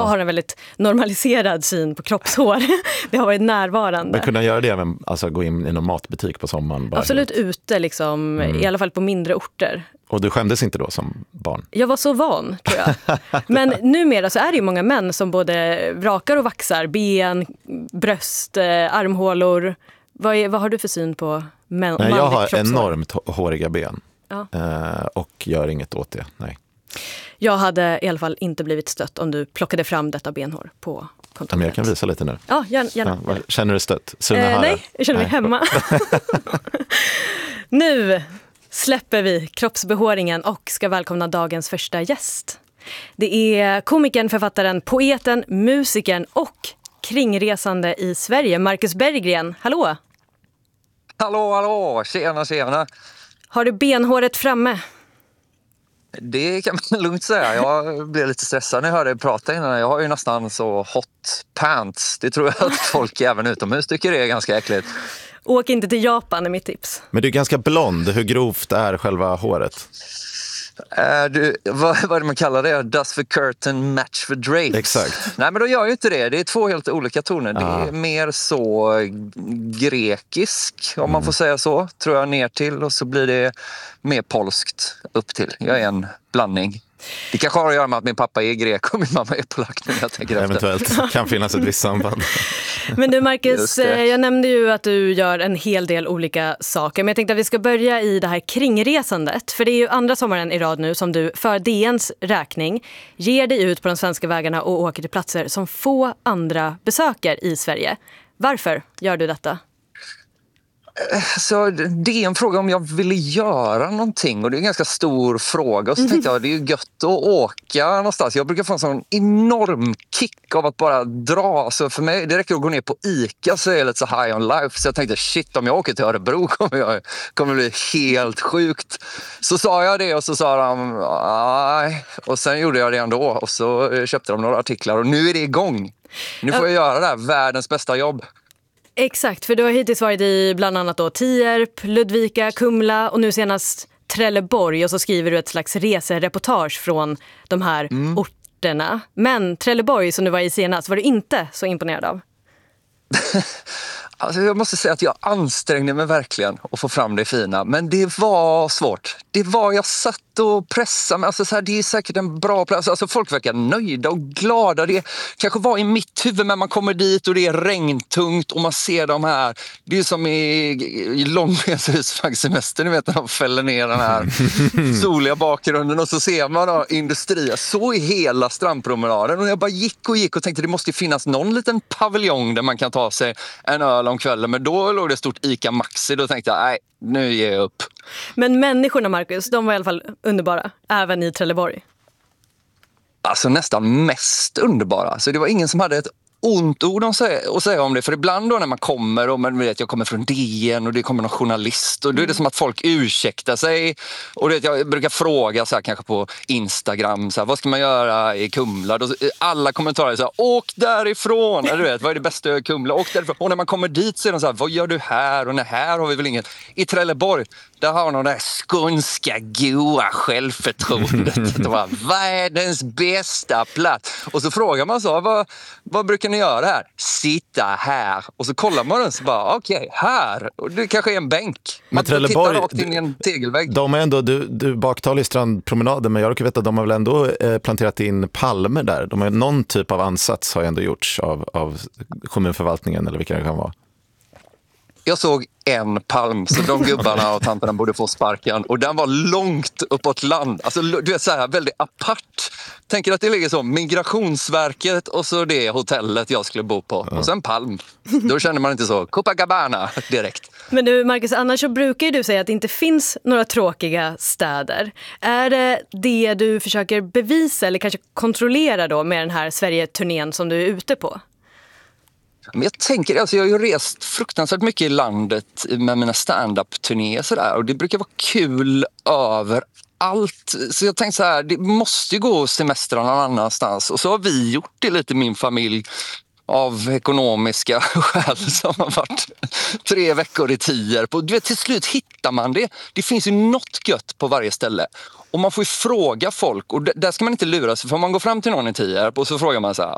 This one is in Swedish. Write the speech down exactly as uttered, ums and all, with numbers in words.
har en väldigt normaliserad syn på kroppshår. Det har varit närvarande. Men kunna göra det även, alltså gå in i någon matbutik på sommaren? Bara Absolut ute, liksom, mm. i alla fall på mindre orter. Och du skämdes inte då som barn? Jag var så van, tror jag. Men numera så är det ju många män som både rakar och vaxar ben, bröst, eh, armhålor. Vad, är, vad har du för syn på män? Nej, jag har enormt håriga ben. Ja. Eh, och gör inget åt det, nej. Jag hade i alla fall inte blivit stött om du plockade fram detta benhår på kontoret. Men jag kan visa lite nu. Ja, gärna. gärna. Ja, känner du stött? Eh, nej, jag känner mig nej. hemma. Nu släpper vi kroppsbehåringen och ska välkomna dagens första gäst. Det är komikern, författaren, poeten, musikern och kringresande i Sverige, Marcus Berggren. Hallå! Hallå, hallå! Tjena, tjena! Har du benhåret framme? Det kan man lugnt säga. Jag blev lite stressad när jag hörde dig prata innan. Jag har ju nästan så hot pants. Det tror jag att folk även utomhus tycker det är ganska äckligt. Åk inte till Japan är mitt tips. Men du är ganska blond. Hur grovt är själva håret? Är du, vad, vad är det man kallar det? Does the curtain match the drapes? Exakt. Nej, men då gör ju inte det. Det är två helt olika toner. Ah. Det är mer så grekisk, om mm. man får säga så, tror jag, ner till. Och så blir det mer polskt upp till. Jag är en blandning. Det kanske har att göra med att min pappa är grek och min mamma är polack nu, jag tänker efter. Eventuellt kan finnas ett visst samband. Men du Marcus, jag nämnde ju att du gör en hel del olika saker. Men jag tänkte att vi ska börja i det här kringresandet. För det är ju andra sommaren i rad nu som du för D N:s räkning ger dig ut på de svenska vägarna och åker till platser som få andra besöker i Sverige. Varför gör du detta? Så det är en fråga om jag ville göra någonting, och det är en ganska stor fråga. Och så tänkte jag, det är ju gött att åka någonstans. Jag brukar få en sån enorm kick av att bara dra. Så för mig, det räcker att gå ner på Ica så är jag lite så high on life. Så jag tänkte, shit, om jag åker till Örebro kommer jag kommer bli helt sjukt. Så sa jag det och så sa de, nej. Och sen gjorde jag det ändå och så köpte de några artiklar och nu är det igång. Nu får jag göra det här, världens bästa jobb. Exakt, för du har hittills varit i bland annat då Tierp, Ludvika, Kumla och nu senast Trelleborg, och så skriver du ett slags resereportage från de här mm. orterna. Men Trelleborg som du var i senast var du inte så imponerad av? Alltså jag måste säga att jag ansträngde mig verkligen att få fram det fina, men det var svårt. Det var, jag satt och pressade mig, alltså så här, det är säkert en bra plats, alltså folk verkar nöjda och glada. Det kanske var i mitt huvud, men man kommer dit och det är regntungt och man ser de här, det är som i, i Långmens husvagnssemester, ni vet när de fäller ner den här soliga bakgrunden och så ser man då industrier, så i hela strandpromenaden, och jag bara gick och gick och tänkte det måste finnas någon liten paviljong där man kan ta sig en öl om kvällen, men då låg det stort Ica Maxi, då tänkte jag, nej, nu ger jag upp. Men människorna, Marcus, de var i alla fall underbara, även i Trelleborg. Alltså nästan mest underbara. Så det var ingen som hade ett ont ord att säga, att säga om det. För ibland då när man kommer och man vet jag kommer från D N och det kommer någon journalist och då är det som att folk ursäktar sig. Och det, jag brukar fråga så här, kanske på Instagram så här, vad ska man göra i Kumla? Då, alla kommentarer är så här, åk därifrån! Eller, du vet, vad är det bästa i Kumla? Åk därifrån. Och när man kommer dit så är de så här, vad gör du här? Och nej, här har vi väl inget. I Trelleborg, där har de det där skånska goa självförtroendet. Det var världens bästa plats. Och så frågar man så, vad, vad brukar ni göra här? Sitta här. Och så kollar man den så bara, okej, okay, här. Och det kanske är en bänk. Man tittar rakt in i en tegelvägg. De är ändå, du, du baktalar i strandpromenaden, men jag råkar veta att de har väl ändå eh, planterat in palmer där. De har någon typ av ansats har ändå gjorts av, av kommunförvaltningen eller vilka det kan vara. Jag såg en palm, så de gubbarna och tanterna borde få sparken. Och den var långt uppåt land. Alltså du vet så här, väldigt apart. Tänker att det ligger så, Migrationsverket och så det hotellet jag skulle bo på. Ja. Och sen palm. Då känner man inte så, Copacabana direkt. Men du Marcus, annars så brukar ju du säga att det inte finns några tråkiga städer. Är det det du försöker bevisa eller kanske kontrollera då med den här Sverige-turnén som du är ute på? Men jag tänker, alltså jag har ju rest fruktansvärt mycket i landet med mina stand-up-turnéer sådär, och det brukar vara kul över allt. Så jag tänkte så här, det måste ju gå semester någon annanstans, och så har vi gjort det lite i min familj av ekonomiska skäl som har varit tre veckor i Tierp. Och du vet, till slut hittar man det. Det finns ju något gött på varje ställe. Och man får ju fråga folk, och där ska man inte lura sig, för om man går fram till någon i Tierp och så frågar man så här,